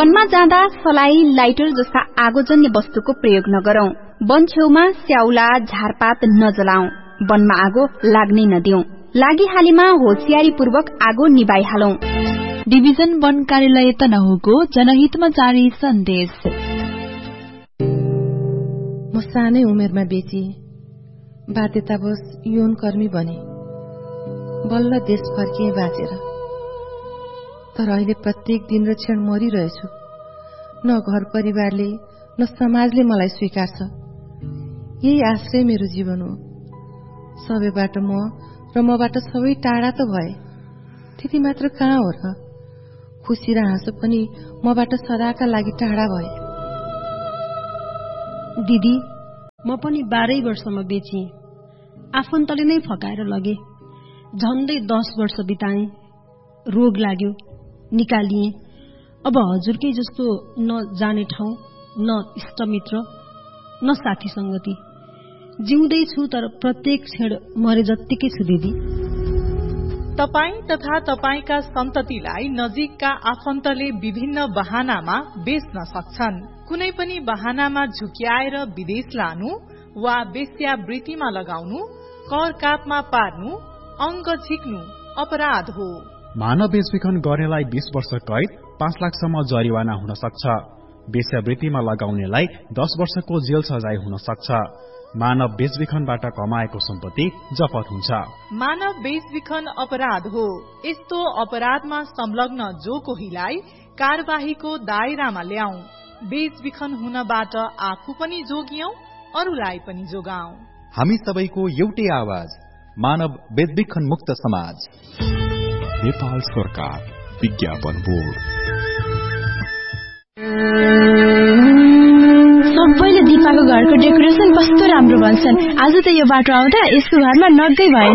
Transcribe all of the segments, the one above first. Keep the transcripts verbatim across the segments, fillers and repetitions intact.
वनमा जाँदा सलाई, लाइटर जस्ता आगोजन्य वस्तुको प्रयोग नगरौं। वन छेउमा स्याउला, झारपात नजलाऊ। वनमा आगो लाग्नै नदिऊ। लागिहालेमा होशियारीपूर्वक आगो निभाइहालौं। डिभिजन वन कार्यालय तनहुको जनहितमा जारी सन्देश। म सानै उमेरमा बेची बाध्यतावश यौन कर्मी बने। बल्ल देश फर्किए बाँचेर। तर अहिले प्रत्येक दिन र क्षण मरिरहेछु। न घर परिवारले न समाजले मलाई स्वीकार्छ। यही आश्रय मेरो जीवन हो। सबैबाट म र मबाट सबै टाढा त भए। त्यति मात्र कहाँ हो र? खुसी र हाँसो पनि मबाट सदाका लागि टाढा भए। दिदी, म पनि बाह्रै वर्षमा बेची। आफन्तले नै फकाएर लगे। झन्डै दस वर्ष बिताएँ। रोग लाग्यो, निकालिए। अब हजुरकै जस्तो न जाने ठाउँ, न इष्टमित्र, न साथी संगति। जिउँदै छु तर प्रत्येक क्षण मरे जत्तिकै छु दिदी। तपाई तथा तपाईका सन्ततिलाई नजिकका आफन्तले विभिन्न बहानामा बेच्न सक्छन्। कुनै पनि बहानामा झुक्याएर विदेश लानु वा वेश्यावृत्तिमा लगाउनु, कर कापमा पार्नु, अंग झिक्नु अपराध हो। मानव बेचबिखन गर्नेलाई बीस वर्ष कैद, पाँच लाखसम्म जरिवाना हुन सक्छ। वेश्यावृत्तिमा लगाउनेलाई दस वर्षको जेल सजाय हुन सक्छ। मानव बेचबिखनबाट कमाएको सम्पत्ति जफत हुन्छ। मानव बेचबिखन अपराध हो। यस्तो अपराधमा संलग्न जो कोहीलाई कार्यवाहीको दायरामा ल्याऊ। बेचबिखन हुनबाट आफू पनि जोगियौं, अरूलाई पनि जोगाऊ। हामी सबैको एउटै आवाज, मानव बेचबिखन मुक्त समाज। नेपाल सरकार विज्ञापन बोर्ड। सबैले दिपाको घरको डेकोरेसन कस्तो राम्रो भन्छन्। आज त यो बाटो आउँदा यसको घरमा नगै भएन।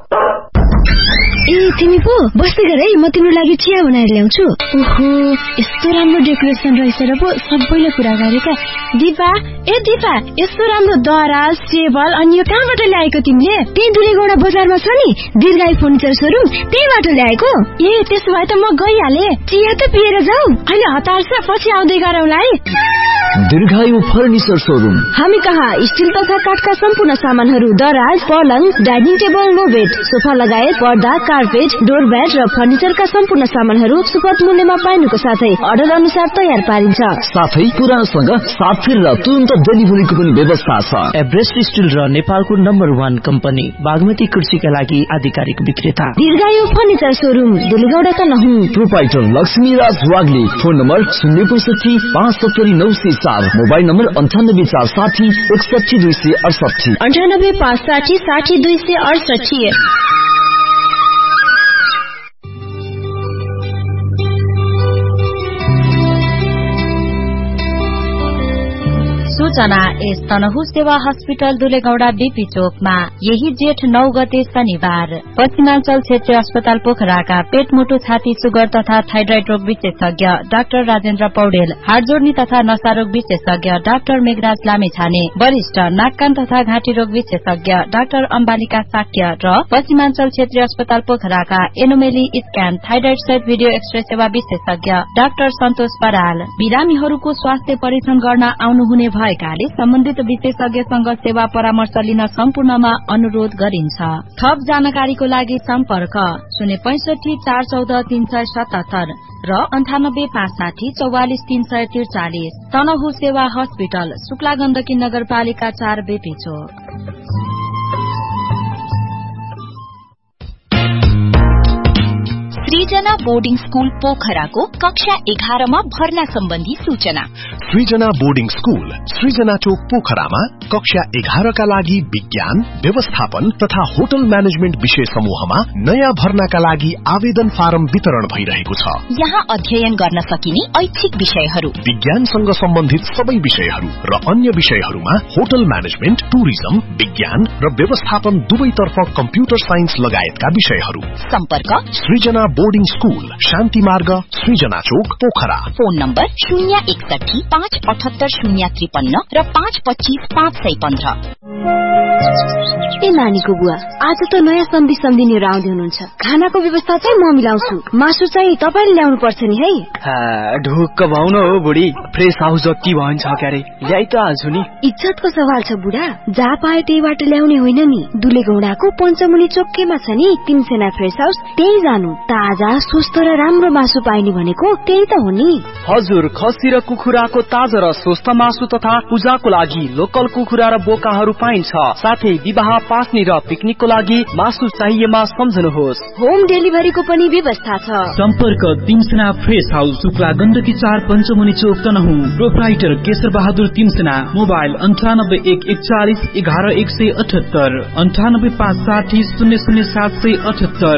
ए तिमी पो बस्दै गर है, म तिम्रो लागि चिया बनाएर ल्याउँछु। ओहो, यस्तो राम्रो डेकोरेसन रहेछ र पो सबैले कुरा गरेका। दिपा, ए दिपा, यस्तो राम्रो दराज, टेबल अनि यो कहाँबाट ल्याएको तिमीले? त्यही दुलेगौडा बजारमा छ नि दीर्घायु फर्निचर सोरुम, त्यहीबाट ल्याएको। ए त्यसो भए त म गइहाले। चिया त पिएर जाऊ। अहिले हतार छ, पछि आउँदै गरौँला है। दीर्घायु फर्निचर सोरुम। हामी कहाँ स्टिल तथा काठका सम्पूर्ण सामानहरू, दराज, पलङ, dining table, no bed, sofa लगायत पर्दा, कार्पेट, डोरम्याट र फर्निचरका सम्पूर्ण सामानहरू सुपथ मूल्यमा पाइनुको साथै अर्डर अनुसार तयार पारिन्छ। साथै पुरानसँग साथफेर र तुरन्त डेलिभरीको पनि व्यवस्था छ। एभरेस्ट स्टिल र नेपालको नम्बर वान कम्पनी बागमती कृषिका लागि आधिकारिक विक्रेता दीर्घायु furniture showroom, दुलेगौडा Tanahun. Proprietor Laxmiraj वाग्ली। Phone number शून्य पैसठी पाँच सत्तरी नौ सय चार। मोबाइल नम्बर अन्ठानब्बे चार साठी एकसठी दुई सय अडसठी अन्ठानब्बे पाँच साठी साठी दुई सय अडसठी। सूचना एस तनहु सेवा हस्पिटल दुलेगौडा बीपी चोकमा यही जेठ नौ गते शनिबार पश्चिमाञ्चल क्षेत्रीय अस्पताल पोखराका पेट मुटु छाती सुगर तथा थाइरोइड रोग विशेषज्ञ डाक्टर राजेन्द्र पौडेल, हाड जोड्नी तथा नशा रोग विशेषज्ञ डाक्टर मेघराज लामेछाने, वरिष्ठ नाक कान तथा घाँटी रोग विशेषज्ञ डाक्टर अम्बालिका साक्य र पश्चिमाञ्चल क्षेत्रीय अस्पताल पोखराका एनोमेली स्क्यान थाइरोइड सहित भिडियो एक्सरे सेवा विशेषज्ञ डाक्टर सन्तोष बराल बिरामीहरूको स्वास्थ्य परीक्षण गर्न आउनुहुने भएकाले सम्बन्धित विशेषज्ञसँग सेवा परामर्श लिन सम्पूर्णमा अनुरोध गरिन्छ। थप जानकारीको लागि सम्पर्क शून्य पैंसठी चार चौध तीन सय सतहत्तर र अन्ठानब्बे पाँच साठी चौवालिस तीन सय त्रिचालिस। तनहु सेवा हस्पिटल, शुक्ला गण्डकी नगरपालिका चार बेपी चोक। सृजना बोर्डिङ स्कूल पोखराको कक्षा एघारमा भर्ना सम्बन्धी सूचना। सृजना बोर्डिङ स्कूल सृजना चोक पोखरामा कक्षा एघारका लागि विज्ञान, व्यवस्थापन तथा होटल म्यानेजमेन्ट विषय समूहमा नयाँ भर्नाका लागि आवेदन फारम वितरण भइरहेको छ। यहाँ अध्ययन गर्न सकिने ऐच्छिक विषयहरू, विज्ञानसँग सम्बन्धित सबै विषयहरू र अन्य विषयहरूमा होटल म्यानेजमेन्ट, टुरिज्म, विज्ञान र व्यवस्थापन दुवैतर्फ कम्प्युटर साइन्स लगायतका विषयहरू। सम्पर्क सृजना बोर्डिङ स्कूल, शान्ति मार्ग, सृजना चोक, पोखरा। फोन नम्बर शून्य एकसठी पाँच अठहत्तर शून्य त्रिपन्न र पाँच पच्चीस पाँच सय पन्ध्र। ए नानीको बुवा, आज त नयाँ सम्धि सम्धिनीहरू आउँदै हुनुहुन्छ। खानाको व्यवस्था चाहिँ म मिलाउँछु, मासु चाहिँ तपाईँले ल्याउनु पर्छ नि है। ढुक्क भाउन हो बुढी, फ्रेस हाउस जति भन्छ क्यारे ल्याइ त हाल्छु नि। इज्जतको सवाल छ बुढा, जहाँ पायो त्यहीबाट ल्याउने होइन नि। दुले गौडाको पञ्चमुनि चोक्केमा छ नि तिनसेना फ्रेस हाउस, त्यही जानु। ताजा स्वस्थ र राम्रो मासु पाइने भनेको त्यही त हो नि। हजुर, खसी र कुखुराको ताजा र स्वस्थ मासु तथा पूजाको लागि लोकल कुखुरा र बोकाहरू पाइन्छ। साथै विवाह, पास्नी र पिकनिकको लागि मासु चाहिएमा सम्झनुहोस्। होम डेलिभरीको पनि व्यवस्था छ। सम्पर्क तिमसेना फ्रेस हाउस, शुक्ला गण्डकी चार पञ्चमुनि चोक तनहुँ। प्रोप्राइटर केशर बहादुर तिमसेना। मोबाइल अन्ठानब्बे एक एकचालिस एघार एक सय अठहत्तर, अन्ठानब्बे पाँच साठी शून्य शून्य सात सय अठहत्तर।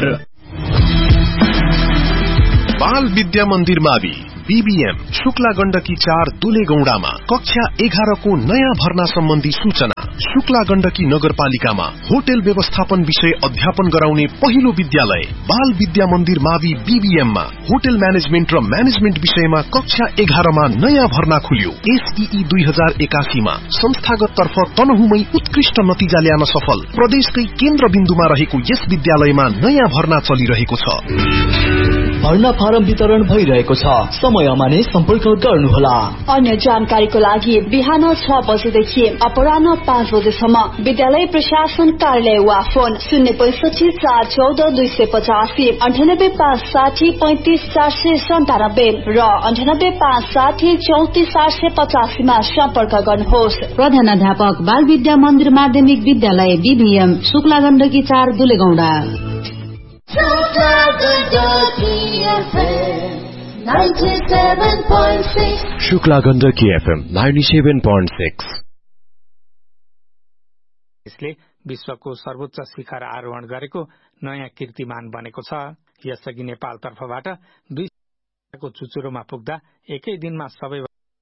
बाल विद्या मन्दिर मावि बीबीएम शुक्ला गण्डकी चार दुलेगौडामा कक्षा एघारको नयाँ भर्ना सम्बन्धी सूचना। शुक्ला गण्डकी नगरपालिकामा होटल व्यवस्थापन विषय अध्यापन गराउने पहिलो विद्यालय बाल विद्या मन्दिर मावि बीबीएममा होटल म्यानेजमेन्ट र म्यानेजमेन्ट विषयमा कक्षा एघारमा नयाँ भर्ना खुल्यो। एसईई दुई हजार एकासीमा संस्थागत तर्फ तनहुमै उत्कृष्ट नतिजा ल्याउन सफल प्रदेशकै केन्द्रबिन्दुमा रहेको यस विद्यालयमा नयाँ भर्ना चलिरहेको छ। भर्ना फारम वितरण भइरहेको छ, समयमा नै सम्पर्क गर्नुहोला। अन्य जानकारीको लागि बिहान छ बजेदेखि अपराह्न पाँच बजेसम्म विद्यालय प्रशासन कार्यालय वा फोन शून्य पैसठी चार चौध दुई सय पचासी, अन्ठानब्बे पाँच साठी पैंतिस चार सय सन्तानब्बे र अन्ठानब्बे पाँच साठी चौतिस चार सय पचासीमा सम्पर्क गर्नुहोस्। प्रधानाध्यापक बाल विद्या मन्दिर माध्यमिक विद्यालय बीबीएम शुक्ला गण्डकी चार दुलेगौडा। Shukla Gandaki FM ninety-seven point six। यसले विश्वको सर्वोच्च शिखर आरोहण गरेको नयाँ कीर्तिमान बनेको छ। यसअघि नेपाल तर्फबाट दुई को चुचुरोमा पुग्दा एकै दिनमा सबै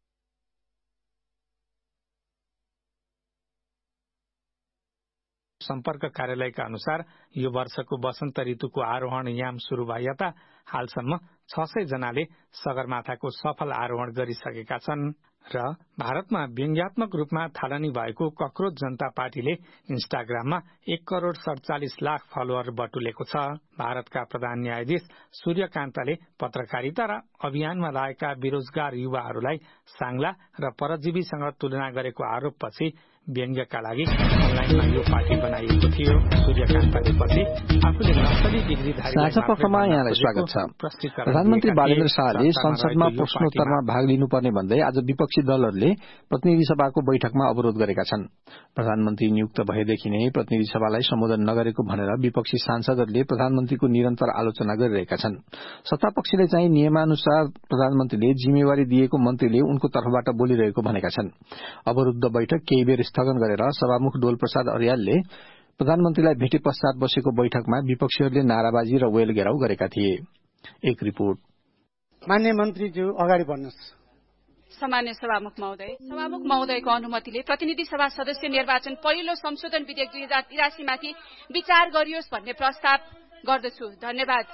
सम्पर्क कार्यालयका अनुसार यो वर्षको वसन्त ऋतुको आरोहण याम शुरू भए यता हालसम्म छ सय जनाले सगरमाथाको सफल आरोहण गरिसकेका छन्। र भारतमा व्यङ्ग्यात्मक रूपमा थालनी भएको कक्रोच जनता पार्टीले इन्स्टाग्राममा एक करोड़ सड़चालिस लाख फलोअर बटुलेको छ। भारतका प्रधान न्यायाधीश सूर्यकान्तले पत्रकारिता र अभियानमा लागेका बेरोजगार युवाहरूलाई सांग्ला र परजीवीसँग तुलना गरेको आरोपपछि व्यङ्ग्यका लागि अनलाइनमा यो पार्टी बनाइएको थियो। सूर्यकान्तले पछि आफूले नक्सली डिग्रीधारी यहाँलाई स्वागत छ। प्रधानमन्त्री बालेन्द्र शाहले संसदमा प्रश्नोत्तरमा भाग लिनुपर्ने भन्दै आज विपक्षी दलहरूले प्रतिनिधि सभाको बैठकमा अवरोध गरेका छन्। प्रधानमन्त्री नियुक्त भएदेखि नै प्रतिनिधि सभालाई सम्बोधन नगरेको भनेर विपक्षी सांसदहरूले प्रधानमन्त्रीको निरन्तर आलोचना गरिरहेका छन्। सत्तापक्षले चाहिँ नियमानुसार प्रधानमन्त्रीले जिम्मेवारी दिएको मन्त्रीले उनको तर्फबाट बोलिरहेको भनेका छन्। अवरुद्ध बैठक केही बेर स्थगन गरेर सभामुख डोल प्रसाद अर्यालले प्रधानमन्त्रीलाई भेटे पश्चात बसेको बैठकमा विपक्षीहरूले नाराबाजी र वेल घेराउ गरेका थिए। एक रिपोर्ट। मान्य मन्त्रीज्यू अगाडि बढ्नुहोस्। सामान्य सभामुख महोदय, सभामुख महोदयको अनुमतिले प्रतिनिधि सभा सदस्य निर्वाचन पहिलो संशोधन विधेयक दुई हजार तिरासी माथि विचार गरियोस् भन्ने प्रस्ताव गर्दछु। धन्यवाद।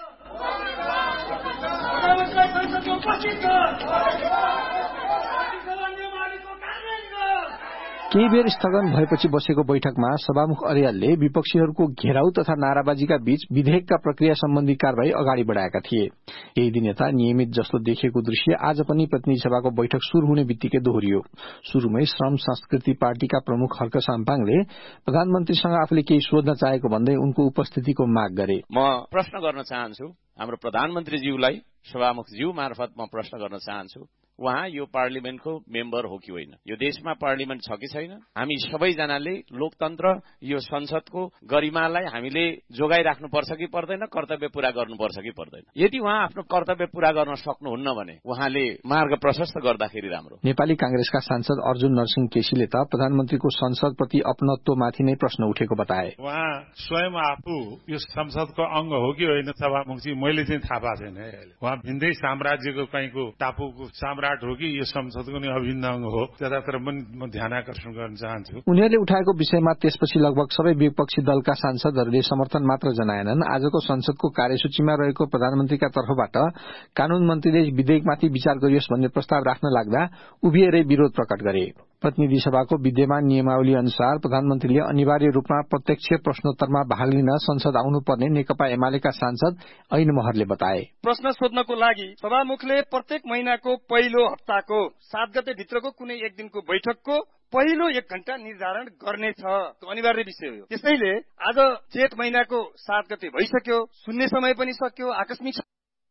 केही बेर स्थगन भएपछि बसेको बैठकमा सभामुख अर्यालले विपक्षीहरूको घेराउ तथा नाराबाजीका बीच विधेयकका प्रक्रिया सम्बन्धी कार्यवाही अगाडि बढ़ाएका थिए। यही दिन यता नियमित जस्तो देखिएको दृश्य आज पनि प्रतिनिधि सभाको बैठक शुरू हुने बित्तिकै दोहोरियो। शुरूमै श्रम संस्कृति पार्टीका प्रमुख हर्क साम्पाङले प्रधानमन्त्रीसँग आफूले केही सोध्न चाहेको भन्दै उनको उपस्थितिको माग गरे। म प्रश्न गर्न चाहन्छु हाम्रो प्रधानमन्त्रीज्यूलाई, सभामुखज्यू मार्फत म प्रश्न गर्न चाहन्छु, उहाँ यो पार्लिमेन्टको मेम्बर हो कि होइन? यो देशमा पार्लिमेन्ट छ कि छैन? हामी सबैजनाले लोकतन्त्र, यो संसदको गरिमालाई हामीले जोगाइराख्नुपर्छ कि पर्दैन? कर्तव्य पूरा गर्नुपर्छ कि पर्दैन? यदि उहाँ आफ्नो कर्तव्य पूरा गर्न सक्नुहुन्न भने उहाँले मार्ग प्रशस्त गर्दाखेरि राम्रो। नेपाली कांग्रेसका सांसद अर्जुन नरसिंह केसीले त प्रधानमन्त्रीको संसदप्रति अपनत्वमाथि नै प्रश्न उठेको बताए। उहाँ स्वयं आफू यो संसदको अंग हो कि होइन सभामुखजी मैले चाहिँ थाहा पाएको छैन है। उहाँ भिन्दै साम्राज्यको कहीँको टापुको साम्राज्य हो कि यो संसदको नै अभिन्न अंग हो, त्यतातिर पनि म ध्यान आकर्षण गर्न चाहन्छु। उनीहरूले उठाएको विषयमा त्यसपछि लगभग सबै विपक्षी दलका सांसदहरूले समर्थन मात्र जनाएनन्। आजको संसदको कार्यसूचीमा रहेको प्रधानमन्त्रीका तर्फबाट कानून मन्त्रीले विधेयकमाथि विचार गरियोस् भन्ने प्रस्ताव राख्न लाग्दा उभिएरै विरोध प्रकट गरे। प्रतिनिधि सभाको विद्यमान नियमावली अनुसार प्रधानमन्त्रीले अनिवार्य रूपमा प्रत्यक्ष प्रश्नोत्तरमा भाग लिन संसद आउनुपर्ने नेकपा एमालेका सांसद ऐन महरले बताए। प्रश्न सोध्नको लागि सभामुखले प्रत्येक महिनाको पहिलो हप्ताको सात गते भित्रको कुनै एक दिनको बैठकको पहिलो एक घण्टा निर्धारण गर्नेछ, अनिवार्य विषय हो। त्यसैले आज जेठ महिनाको सात गते भइसक्यो, शून्य समय पनि सक्यो, आकस्मिक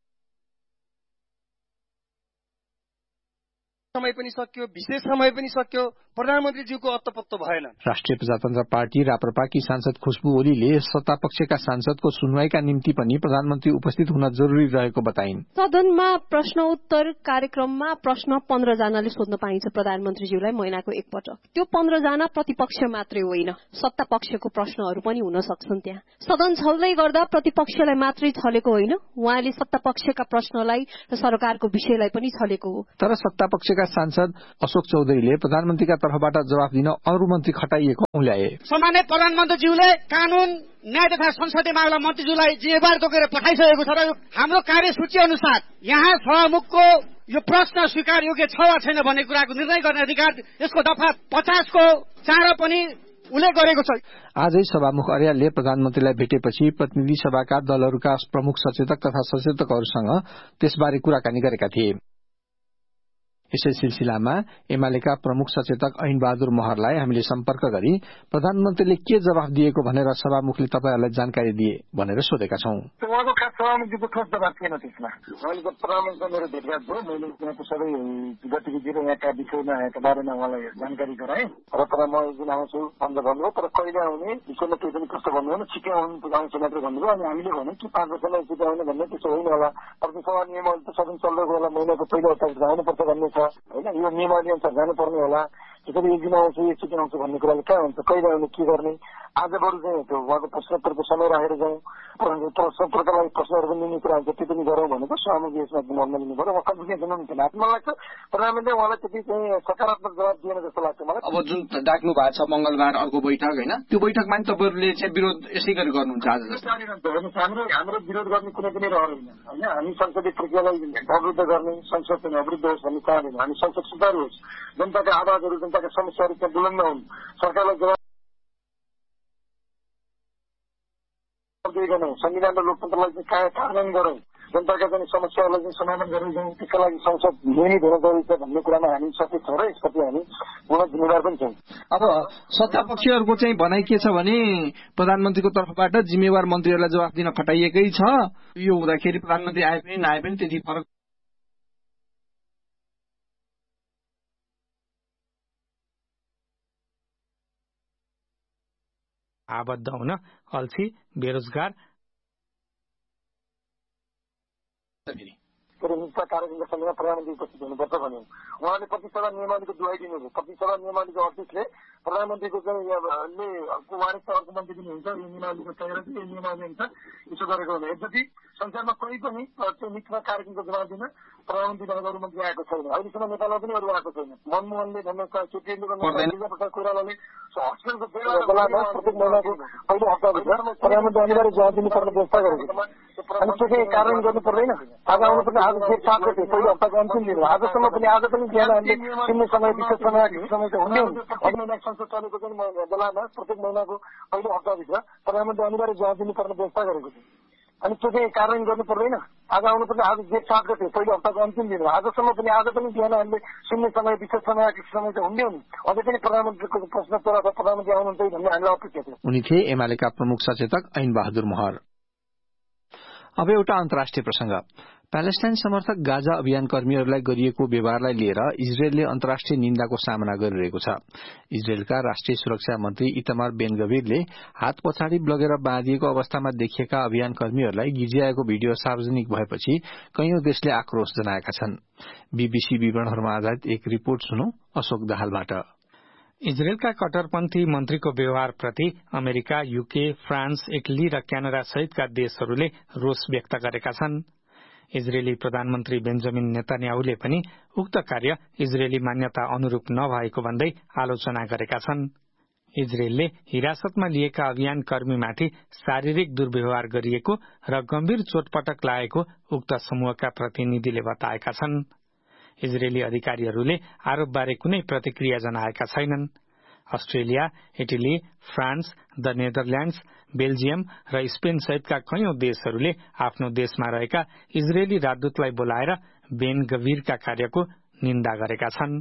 समय पनि सक्यो, विशेष समय पनि सक्यो, प्रधानमन्त्रीज्यूको अत्तपत्तो भएन। राष्ट्रिय प्रजातन्त्र पार्टी राप्रपाकी सांसद खुशबु ओलीले सत्तापक्षका सांसदको सुनवाईका निम्ति पनि प्रधानमन्त्री उपस्थित हुन जरुरी रहेको बताइन्। सदनमा प्रश्नोत्तर कार्यक्रममा प्रश्न पन्ध्र जनाले सोध्न पाइन्छ प्रधानमन्त्रीज्यूलाई महिनाको एकपटक। त्यो पन्ध्र जना प्रतिपक्ष मात्रै होइन, सत्ता पक्षको प्रश्नहरू पनि हुन सक्छन्। त्यहाँ सदन छल्दै गर्दा प्रतिपक्षलाई मात्रै छलेको होइन, उहाँले सत्ता पक्षका प्रश्नलाई र सरकारको विषयलाई पनि छलेको हो। तर सत्ता पक्षका सांसद अशोक चौधरीले प्रधानमन्त्रीका तर्फबाट जवाफ दिन अरू मन्त्री खटाइएको औल्याए। सम्माननीय प्रधानमन्त्रीज्यूले कानून न्याय तथा संसदीय मामिला मन्त्रीज्यूलाई जिम्मेवार तोकेर पठाइसकेको छ र हाम्रो कार्यसूची अनुसार यहाँ सभामुखको यो प्रश्न स्वीकार योग्य छ वा छैन भन्ने कुराको निर्णय गर्ने अधिकार यसको दफा पचासको चार पनि उल्लेख गरेको छ। आजै सभामुख अर्यालले प्रधानमन्त्रीलाई भेटेपछि प्रतिनिधि सभाका दलहरूका प्रमुख सचेतक तथा सचेतकहरूसँग त्यसबारे कुराकानी गरेका थिए। यसै सिलसिलामा एमालेका प्रमुख सचेतक ऐन बहादुर महरलाई हामीले सम्पर्क गरी प्रधानमन्त्रीले के जवाफ दिएको भनेर सभामुखले तपाईहरूलाई जानकारी दिए भनेर सोधेका छौं। उहाँको खास सभामुखको ठोस जवाफ थिएन त्यसमा। उहाँले प्रधानमन्त्रीसँग मेरो भेटघाट भयो, मैले उहाँको सबै गतिविधि र यहाँका विषयमा यहाँका बारेमा उहाँलाई जानकारी गराएँ र तर म एक दिन आउँछु भनेर भन्नुभयो, तर कहिले आउने विषयमा केही पनि प्रश्न भन्नुभयो, छिटै आउनु आउँछ मात्रै भन्नुभयो। अनि हामीले भन्यौँ कि पाँच वर्षमा छिटो आउने भन्ने त्यसो होइन होला, प्रतिसभा नियमहरू त सदन चल्दैको होला, महिनाको पहिलो हप्ताभित्र आउनुपर्छ भन्ने छ होइन, यो नियमावली अनुसार जानुपर्ने होला। त्यसरी एक दिन आउँछु एकचोटि आउँछु भन्ने कुराले कहाँ हुन्छ, कहिले आउने के गर्ने। आज बरु चाहिँ त्यो उहाँको प्रश्नोत्तरको समय राखेर जाउँ, प्रश्नोत्तरका लागि प्रश्नहरू पनि लिने कुरा हुन्छ त्यो पनि गरौँ भनेको सभामुखले यसमा निर्णय लिनु पर्यो। कन्फिडेन्स हुनु थिएन। मलाई लाग्छ प्रधानमन्त्रीले उहाँलाई त्यति चाहिँ सकारात्मक जवाब दिएन जस्तो लाग्छ मलाई। अब जुन डाक्नु भएको छ मंगलबार अर्को बैठक होइन, त्यो बैठकमा नि तपाईँहरूले चाहिँ विरोध यसै गरी गर्नुहुन्छ आज जस्तो? हाम्रो हाम्रो विरोध गर्ने कुनै पनि रहर होइन होइन। हामी संसदीय प्रक्रियालाई अवरुद्ध गर्ने, संसद पनि अवरुद्ध होस् भन्ने चाहँदैनौँ। हामी संसद सुचारू होस्, जनताका आवाजहरू जनताका समस्याहरू त्यहाँ बुलन्द हुन्, सरकारलाई जवाब दिएनौँ, संविधान र लोकतन्त्रलाई चाहिँ कार्यान्वयन गरौँ, जनताका चाहिँ समस्याहरूलाई चाहिँ समाधान गरेर जाउँ, त्यसका लागि संसद नियमित हुन जरुरी छ भन्ने कुरामा हामी सचेत छौँ र यसप्रति हामी पूर्ण जिम्मेवार पनि छौँ। अब सत्तापक्षीहरूको चाहिँ भनाइ के छ भने प्रधानमन्त्रीको तर्फबाट जिम्मेवार मन्त्रीहरूलाई जवाफ दिन खटाइएकै छ, यो हुँदाखेरि प्रधानमन्त्री आए पनि नआए पनि त्यति फरक आबद्ध हुन अल्छी, बेरोजगार कार्यक्रमका सन्दर्भमा प्रधानमन्त्री उपस्थित हुनुपर्छ भन्यो। उहाँले प्रतिसभा नियमावलीको दुहाई दिनुभयो। प्रतिसभा नियमावलीको अफिसले प्रधानमन्त्रीको चाहिँ वारिसता अर्को मन्त्री पनि हुन्छ, यो नियमावलीको तयार यो नियमावली अनुसार यसो गरेको हुँदा यद्यपि संसारमा कहीँ पनि मिथमा कार्यक्रमको जवाब दिन प्रधानमन्त्री बाहेक अरू मन्त्री आएको छैन। अहिलेसम्म नेपालमा पनि अरू आएको छैन। मनमोहनले भन्ने कोइरालाले हस्पिटलको बेलामा प्रत्येक महिनाको पहिलो हप्ताभित्र प्रधानमन्त्री अनिवार्य जवाब दिनुपर्ने व्यवस्था गरेको छ। अनि त्यो चाहिँ कार्यान्वयन गर्नु पर्दैन। आज आउनुपर्ने आज जेठ सात गते पहिलो हप्ताको अन्तिम दिन हो। आजसम्म पनि आज पनि बिहान हामीले शून्य समय विशेष समय समय चाहिँ हुँदै हुन्छ। महिना संसद चलेको चाहिँ बेलामा प्रत्येक महिनाको पहिलो हप्ताभित्र प्रधानमन्त्री अनिवार्य जवाब दिनुपर्ने व्यवस्था गरेको छ। अनि त्यो चाहिँ कार्यान्वयन गर्नु पर्दैन। आज आउनुपर्ने आज जेठ सात गते पहिलो हप्ताको अन्तिम दिन हो। आजसम्म पनि आज पनि बिहान हामीले शून्य समय विशेष समय समय चाहिँ हुँदै हुने। अझै पनि प्रधानमन्त्रीको प्रश्नोत्तर अथवा प्रधानमन्त्री आउनुहुन्छ भन्ने हामीलाई अपेक्षा थियो। उनी थिए एमालेका प्रमुख सचेतक ऐन बहादुर महर। अब एउटा अन्तर्राष्ट्रिय प्रसंग। प्यालेस्टाइन समर्थक गाजा अभियान कर्मीहरूलाई गरिएको व्यवहारलाई लिएर इजरायलले अन्तर्राष्ट्रिय निन्दाको सामना गरिरहेको छ। इजरायलका राष्ट्रिय सुरक्षा मन्त्री इतमार बेन गभिरले हात पछाडि लगेर बाँधिएको अवस्थामा देखिएका अभियान कर्मीहरूलाई गिज्याएको भिडियो सार्वजनिक भएपछि कैयौं देशले आक्रोश जनाएका छन्। बीबीसी विवरणहरूमा आधारित एक रिपोर्ट सुनौ अशोक दाहालबाट। इजरायलका कट्टरपन्थी मन्त्रीको व्यवहारप्रति अमेरिका, यूके, फ्रान्स, इटली र क्यानाडा सहितका देशहरूले रोष व्यक्त गरेका छन्। इजरायली प्रधानमन्त्री बेन्जामिन नेतान्याहुले पनि उक्त कार्य इजरायली मान्यता अनुरूप नभएको भन्दै आलोचना गरेका छन्। इजरायलले हिरासतमा लिएका अभियान कर्मीमाथि शारीरिक दुर्व्यवहार गरिएको र गम्भीर चोटपटक लागेको उक्त समूहका प्रतिनिधिले बताएका छन्। इजरायली अधिकारीहरूले आरोपबारे कुनै प्रतिक्रिया जनाएका छैनन्। Australia, Italy, France, the Netherlands, Belgium र स्पेन सहितका कैयौं देशहरूले आफ्नो देशमा रहेका इजरायली राजदूतलाई बोलाएर बेन गभीरका कार्यको निन्दा गरेका छन्।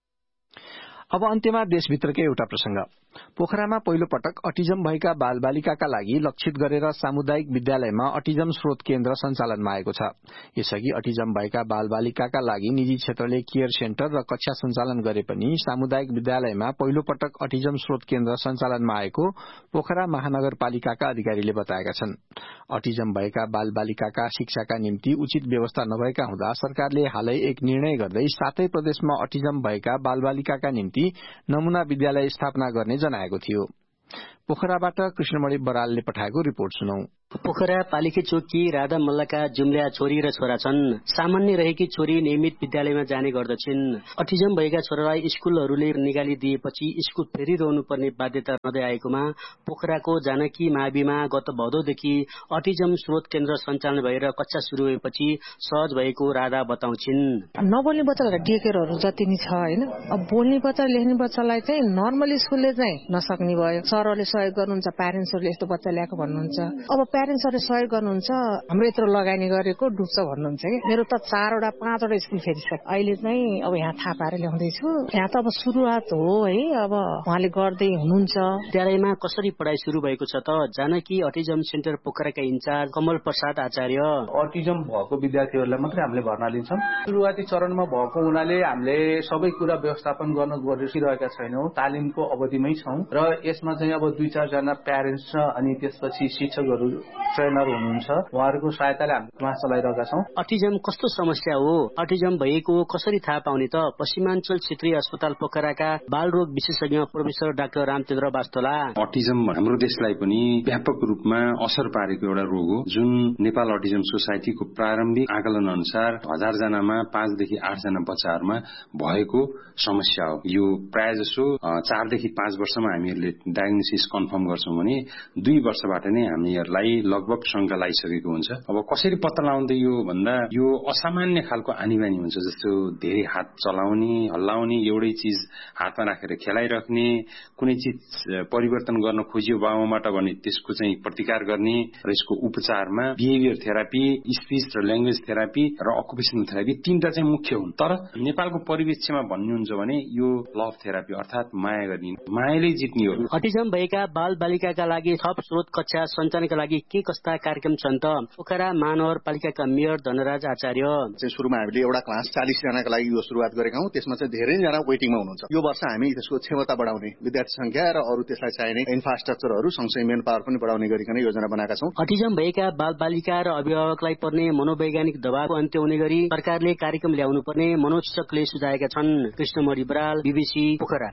अब अन्त्यमा देशभित्रकै एउटा प्रसंग। पोखरामा पहिलो पटक अटिजम भएका बालबालिकाका लागि लक्षित गरेर सामुदायिक विद्यालयमा अटिजम स्रोत केन्द्र सञ्चालनमा आएको छ। यसअघि अटिजम भएका बालबालिकाका लागि निजी क्षेत्रले केयर सेन्टर र कक्षा सञ्चालन गरे पनि सामुदायिक विद्यालयमा पहिलो पटक अटिजम स्रोत केन्द्र सञ्चालनमा आएको पोखरा महानगरपालिकाका अधिकारीले बताएका छन्। अटिजम भएका बालबालिकाका शिक्षाका निम्ति उचित व्यवस्था नभएका हुँदा सरकारले हालै एक निर्णय गर्दै सातै प्रदेशमा अटिजम भएका बालबालिकाका निम्ति नमूना विद्यालय स्थापना गर्ने जनाएको थियो। पोखराबाट कृष्णमणि बरालले पठाएको रिपोर्ट सुनौ। पोखरा पालिके चोकी राधा मल्लका जुम्ल्या छोरी र छोरा छन्। सामान्य रहेकी छोरी नियमित विद्यालयमा जाने गर्दछिन्। अटिजम भएका छोरालाई स्कूलहरूले निकाली दिएपछि स्कूल फेरिरहनु पर्ने बाध्यता रहँदै आएकोमा पोखराको जानकी माविमा गत भदौदेखि अटिजम स्रोत केन्द्र सञ्चालन भएर कक्षा शुरू भएपछि सहज भएको राधा बताउँछिन्। नबोल्ने बच्चालाई डेकेरहरू जति नै छ हैन, अब बोल्ने बच्चा लेख्ने बच्चालाई चाहिँ नर्मल स्कुलले चाहिँ नसक्ने भयो। सरहरूले सहयोग गर्नुहुन्छ, प्यारेन्ट्सहरूले यस्तो बच्चा ल्याएको भन्नुहुन्छ। अब प्यारेन्ट्सहरूले सहयोग गर्नुहुन्छ, हाम्रो यत्रो लगानी गरेको डुब्छ भन्नुहुन्छ कि मेरो त चारवटा पाँचवटा स्कुल फेरिसक्यो। अहिले चाहिँ अब यहाँ थाहा पाएर ल्याउँदैछु। यहाँ त अब सुरुवात हो है, अब उहाँले गर्दै हुनुहुन्छ। विद्यालयमा कसरी पढाइ सुरु भएको छ त जानकी अटिजम सेन्टर पोखराका इन्चार्ज कमल प्रसाद आचार्य। अटिजम भएको विद्यार्थीहरूलाई मात्रै हामीले भर्ना लिन्छौँ। सुरुवाती चरणमा भएको हुनाले हामीले सबै कुरा व्यवस्थापन गर्न गरिरहेका छैनौँ, तालिमको अवधिमै छौँ र यसमा चाहिँ अब दुई चारजना प्यारेन्ट्स छ अनि त्यसपछि शिक्षकहरू ट्रेनर हुनुहुन्छ, उहाँहरूको सहायताले हामीले क्लास चलाइरहेका छौँ। अटिजम कस्तो समस्या हो, अटिजम भएको कसरी थाहा पाउने त पश्चिमाञ्चल क्षेत्रीय अस्पताल पोखराका बालरोग विशेषज्ञ प्रोफेसर डाक्टर रामचन्द्र वास्तोला। अटिजम हाम्रो देशलाई पनि व्यापक रूपमा असर पारेको एउटा रोग हो, जुन नेपाल अटिजम सोसाइटीको प्रारम्भिक आकलन अनुसार हजार जनामा पाँचदेखि आठजना बच्चाहरूमा भएको समस्या हो। यो प्राय जसो चारदेखि पाँच वर्षमा हामीहरूले डायग्नोसिस कन्फर्म गर्छौँ भने दुई वर्षबाट नै हामीहरूलाई लगभग शंका लागिसकेको हुन्छ। अब कसरी पत्ता लगाउँदै यो भन्दा यो असामान्य खालको आनीबानी हुन्छ, जस्तो धेरै हात चलाउने, हल्लाउने, एउटै चिज हातमा राखेर खेलाइराख्ने, कुनै चिज परिवर्तन गर्न खोजियो बाबुबाट भने त्यसको चाहिँ प्रतिकार गर्ने र यसको उपचारमा बिहेभियर थेरापी, स्पिच र ल्याङ्ग्वेज थेरापी र अकुपेसनल थेरापी तीनटा चाहिँ मुख्य हुन्। तर नेपालको परिवेशमा भन्नुहुन्छ भने यो लभ थेरापी अर्थात् माया गर्ने, मायाले जित्ने हो। अटिजम भएका बाल बालिकाका लागि थप स्रोत कक्षा सञ्चालनका लागि के कस्ता कार्यक्रम छन् त पोखरा महानगरपालिकाका मेयर धनराज आचार्य। सुरुमा हामीले एउटा क्लास चालीस जनाका लागि यो सुरुवात गरेका हौं, त्यसमा चाहिँ धेरैजना वेटिङमा हुनुहुन्छ। यो वर्ष हामी त्यसको क्षमता बढाउने, विद्यार्थी संख्या र अरू त्यसलाई चाहिने इन्फ्रास्ट्रक्चरहरू सँगसँगै मेन पावर पनि बढाउने गरिकन योजना बनाएका छौं। अटिजम भएका बाल बालिका र अभिभावकलाई पर्ने मनोवैज्ञानिक दबावको अन्त्य हुने गरी सरकारले कार्यक्रम ल्याउनु पर्ने मनोचिकित्सकले सुझाएका छन्। कृष्णमणि बराल, बीबीसी पोखरा।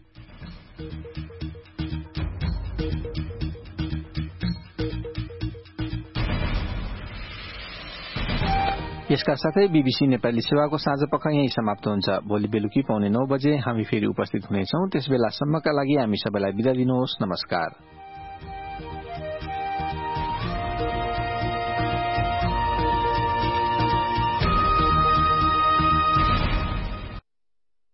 यसका साथै बीबीसी नेपाली सेवाको साँझ पख यही समाप्त हुन्छ। भोलि बेलुकी पौने नौ बजे हामी फेरि उपस्थित हुनेछौं। त्यसबेलासम्मका लागि हामी सबैलाई बिदा दिनुहोस्। नमस्कार।